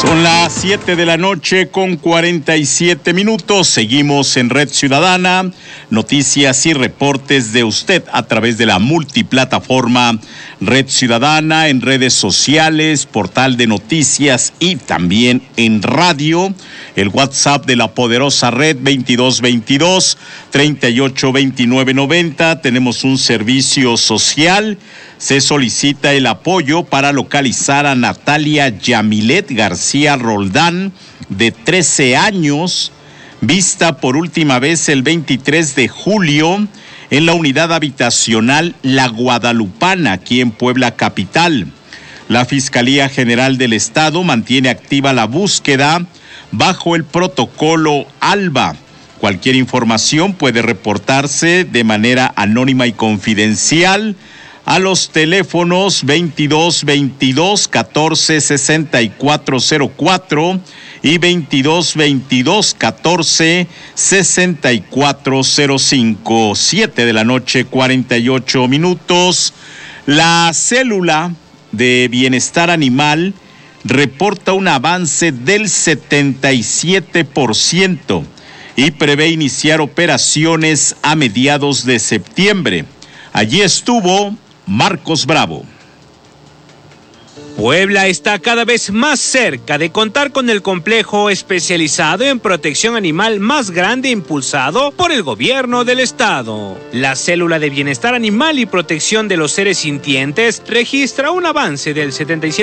Son las 7 de la noche con 47 minutos. Seguimos en Red Ciudadana. Noticias y reportes de usted a través de la multiplataforma Red Ciudadana, en redes sociales, portal de noticias y también en radio. El WhatsApp de la poderosa red 2222-382990. Tenemos un servicio social. Se solicita el apoyo para localizar a Natalia Yamilet García Roldán, de 13 años, vista por última vez el 23 de julio en la unidad habitacional La Guadalupana, aquí en Puebla capital. La Fiscalía General del Estado mantiene activa la búsqueda bajo el protocolo ALBA. Cualquier información puede reportarse de manera anónima y confidencial a los teléfonos 2222-146404 y 2222-146405. 7 de la noche, 48 minutos. La célula de bienestar animal reporta un avance del 77% y prevé iniciar operaciones a mediados de septiembre. Allí estuvo Marcos Bravo. Puebla está cada vez más cerca de contar con el complejo especializado en protección animal más grande impulsado por el gobierno del estado. La célula de bienestar animal y protección de los seres sintientes registra un avance del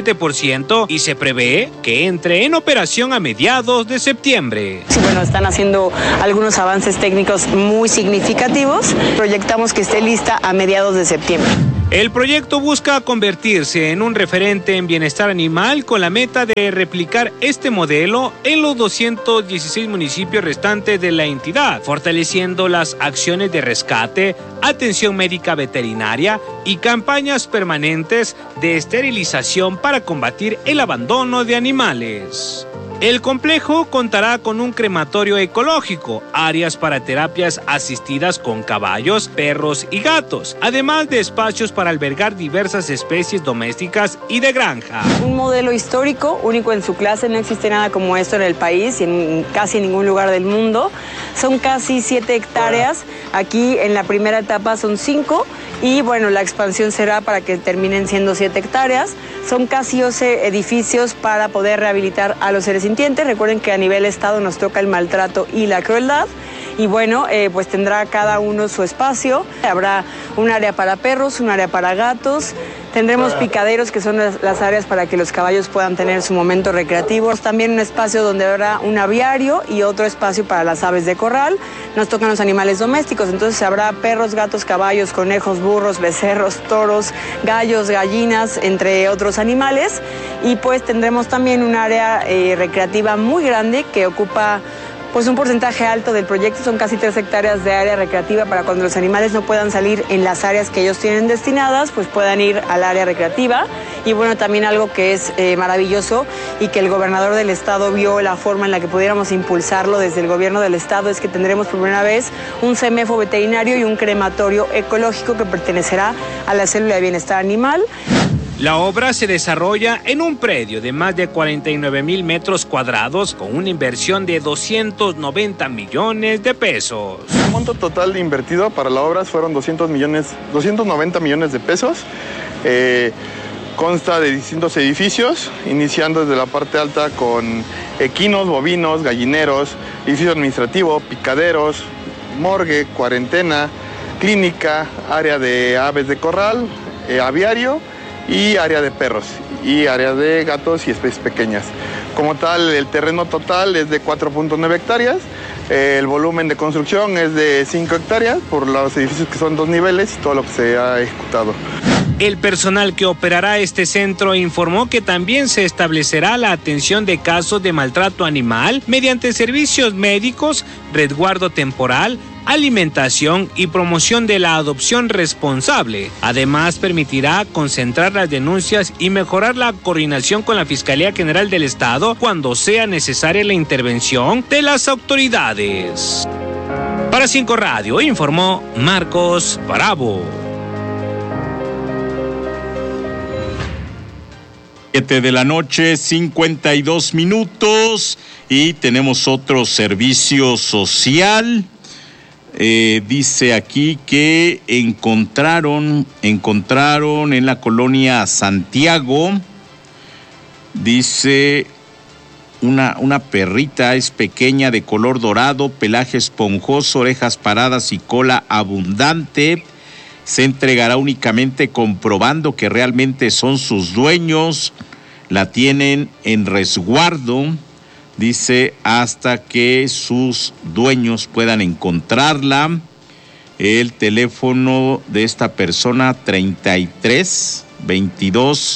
77% y se prevé que entre en operación a mediados de septiembre. Sí, bueno, están haciendo algunos avances técnicos muy significativos. Proyectamos que esté lista a mediados de septiembre. El proyecto busca convertirse en un referente en bienestar animal con la meta de replicar este modelo en los 216 municipios restantes de la entidad, fortaleciendo las acciones de rescate, atención médica veterinaria y campañas permanentes de esterilización para combatir el abandono de animales. El complejo contará con un crematorio ecológico, áreas para terapias asistidas con caballos, perros y gatos, además de espacios para albergar diversas especies domésticas y de granja. Un modelo histórico, único en su clase, no existe nada como esto en el país y en casi ningún lugar del mundo. Son casi 7 hectáreas, aquí en la primera etapa son 5 y bueno, la expansión será para que terminen siendo 7 hectáreas. Son casi 11 edificios para poder rehabilitar a los seres sintientes. Recuerden que a nivel estado nos toca el maltrato y la crueldad. Y bueno, pues tendrá cada uno su espacio. Habrá un área para perros, un área para gatos. Tendremos picaderos, que son las áreas para que los caballos puedan tener su momento recreativo. También un espacio donde habrá un aviario y otro espacio para las aves de corral. Nos tocan los animales domésticos, entonces habrá perros, gatos, caballos, conejos, burros, becerros, toros, gallos, gallinas, entre otros animales. Y pues tendremos también un área recreativa muy grande que ocupa pues un porcentaje alto del proyecto. Son casi 3 hectáreas de área recreativa para cuando los animales no puedan salir en las áreas que ellos tienen destinadas, pues puedan ir al área recreativa. Y bueno, también algo que es maravilloso y que el gobernador del estado vio la forma en la que pudiéramos impulsarlo desde el gobierno del estado es que tendremos por primera vez un CEMEFO veterinario y un crematorio ecológico que pertenecerá a la célula de bienestar animal. La obra se desarrolla en un predio de más de 49,000 metros cuadrados con una inversión de 290 millones de pesos. El monto total invertido para la obra fueron 290 millones de pesos. Consta de distintos edificios, iniciando desde la parte alta con equinos, bovinos, gallineros, edificio administrativo, picaderos, morgue, cuarentena, clínica, área de aves de corral, aviario y área de perros y área de gatos y especies pequeñas. Como tal, el terreno total es de 4.9 hectáreas, el volumen de construcción es de 5 hectáreas por los edificios que son 2 niveles y todo lo que se ha ejecutado. El personal que operará este centro informó que también se establecerá la atención de casos de maltrato animal mediante servicios médicos, resguardo temporal, alimentación y promoción de la adopción responsable. Además, permitirá concentrar las denuncias y mejorar la coordinación con la Fiscalía General del Estado cuando sea necesaria la intervención de las autoridades. Para 5 Radio informó Marcos Bravo. 7:52 p.m. y tenemos otro servicio social. Dice aquí que encontraron en la colonia Santiago, dice una perrita, es pequeña, de color dorado, pelaje esponjoso, orejas paradas y cola abundante. Se entregará únicamente comprobando que realmente son sus dueños. La tienen en resguardo, dice, hasta que sus dueños puedan encontrarla. El teléfono de esta persona, 33 22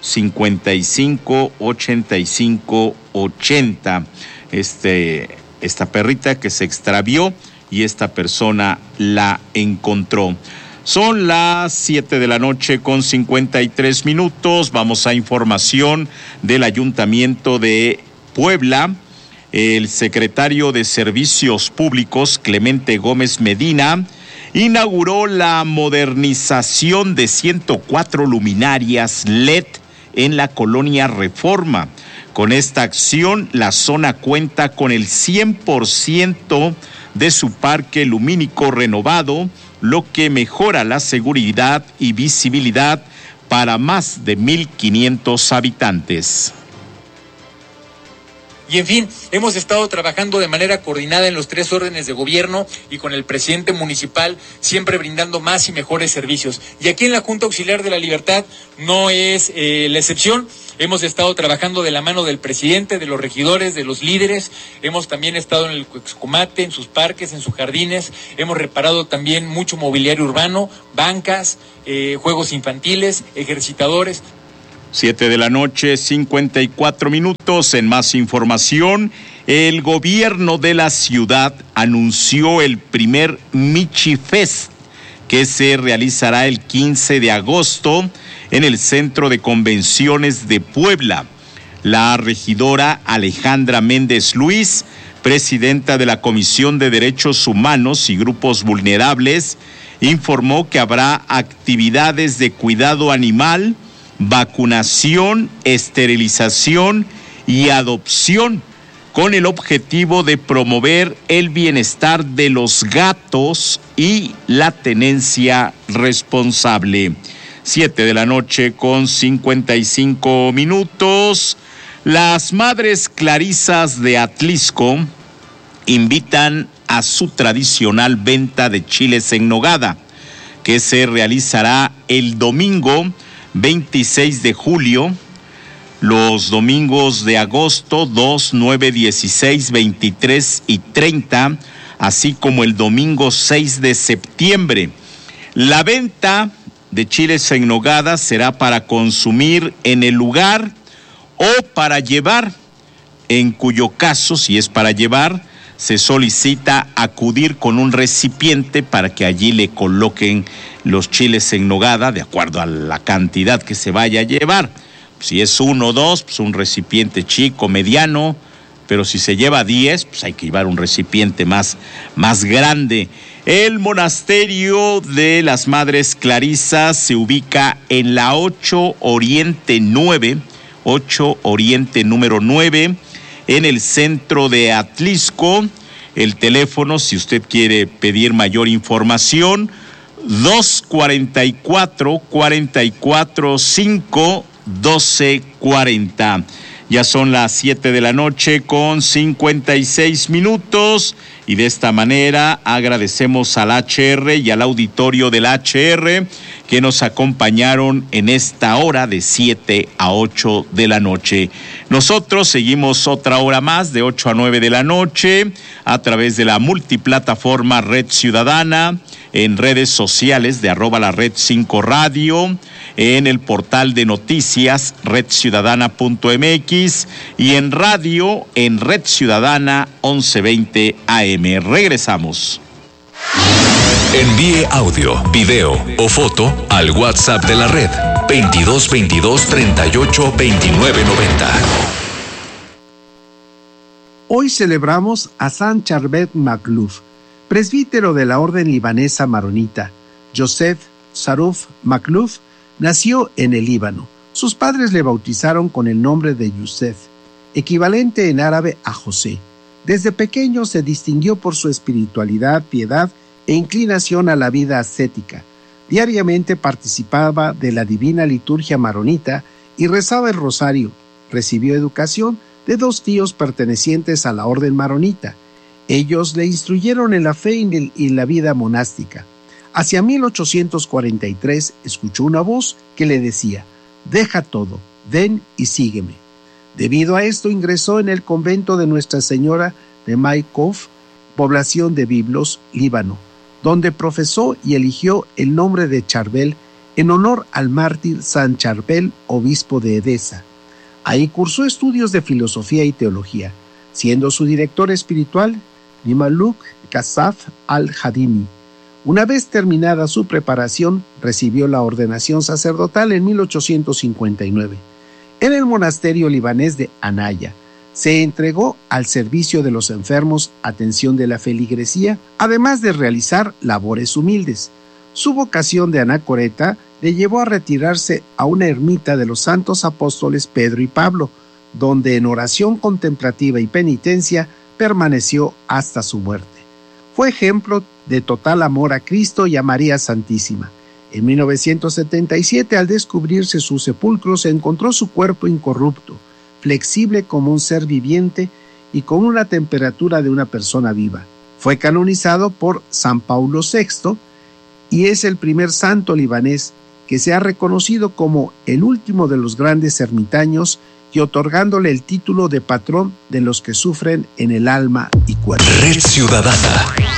55 85 80. Esta perrita que se extravió y esta persona la encontró. Son las 7:53 p.m. Vamos a información del Ayuntamiento de Puebla. El secretario de Servicios Públicos, Clemente Gómez Medina, inauguró la modernización de 104 luminarias LED en la colonia Reforma. Con esta acción, la zona cuenta con el 100% de su parque lumínico renovado, lo que mejora la seguridad y visibilidad para más de 1,500 habitantes. Y en fin, hemos estado trabajando de manera coordinada en los 3 órdenes de gobierno y con el presidente municipal, siempre brindando más y mejores servicios. Y aquí en la Junta Auxiliar de la Libertad no es la excepción. Hemos estado trabajando de la mano del presidente, de los regidores, de los líderes. Hemos también estado en el Cuexcomate, en sus parques, en sus jardines. Hemos reparado también mucho mobiliario urbano, bancas, juegos infantiles, ejercitadores. 7:54 p.m. En más información, el gobierno de la ciudad anunció el primer Michi Fest, que se realizará el 15 de agosto en el Centro de Convenciones de Puebla. La regidora Alejandra Méndez Luis, presidenta de la Comisión de Derechos Humanos y Grupos Vulnerables, informó que habrá actividades de cuidado animal, vacunación, esterilización y adopción, con el objetivo de promover el bienestar de los gatos y la tenencia responsable. 7:55 p.m. Las Madres Clarisas de Atlisco invitan a su tradicional venta de chiles en nogada, que se realizará el domingo 26 de julio, los domingos de agosto 2, 9, 16, 23 y 30, así como el domingo 6 de septiembre. La venta de chiles en nogada será para consumir en el lugar o para llevar, en cuyo caso, si es para llevar, se solicita acudir con un recipiente para que allí le coloquen los chiles en nogada de acuerdo a la cantidad que se vaya a llevar. Si es 1 o 2, pues un recipiente chico, mediano, pero si se lleva 10, pues hay que llevar un recipiente más grande. El monasterio de las Madres Clarisas se ubica en la 8 Oriente número 9, en el centro de Atlisco. El teléfono, si usted quiere pedir mayor información, 244-51240. Ya son las 7:56 p.m. y de esta manera agradecemos al HR y al auditorio del HR que nos acompañaron en esta hora de 7 a 8 de la noche. Nosotros seguimos otra hora más de 8 a 9 de la noche a través de la multiplataforma Red Ciudadana, en redes sociales de @la-red5 radio, en el portal de noticias redciudadana.mx y en radio en Red Ciudadana 1120 AM. Regresamos. Envíe audio, video o foto al WhatsApp de la red 2222 38 29 90. Hoy celebramos a San Charbet Makluf, presbítero de la orden libanesa maronita. Joseph Saruf Makluf nació en el Líbano. Sus padres le bautizaron con el nombre de Yusef, equivalente en árabe a José. Desde pequeño se distinguió por su espiritualidad, piedad e inclinación a la vida ascética. Diariamente participaba de la divina liturgia maronita y rezaba el rosario. Recibió educación de 2 tíos pertenecientes a la orden maronita. Ellos le instruyeron en la fe y en la vida monástica. Hacia 1843 escuchó una voz que le decía: «Deja todo, ven y sígueme». Debido a esto ingresó en el convento de Nuestra Señora de Maikov, población de Biblos, Líbano, donde profesó y eligió el nombre de Charbel en honor al mártir San Charbel, obispo de Edesa. Ahí cursó estudios de filosofía y teología, siendo su director espiritual Nimaluk Kasaf al-Hadimi. Una vez terminada su preparación, recibió la ordenación sacerdotal en 1859. En el monasterio libanés de Anaya, se entregó al servicio de los enfermos, atención de la feligresía, además de realizar labores humildes. Su vocación de anacoreta le llevó a retirarse a una ermita de los santos apóstoles Pedro y Pablo, donde en oración contemplativa y penitencia permaneció hasta su muerte. Fue ejemplo de total amor a Cristo y a María Santísima. En 1977, al descubrirse su sepulcro, se encontró su cuerpo incorrupto, flexible como un ser viviente y con una temperatura de una persona viva. Fue canonizado por San Paulo VI y es el primer santo libanés que se ha reconocido como el último de los grandes ermitaños y otorgándole el título de patrón de los que sufren en el alma y cuerpo. Red Ciudadana.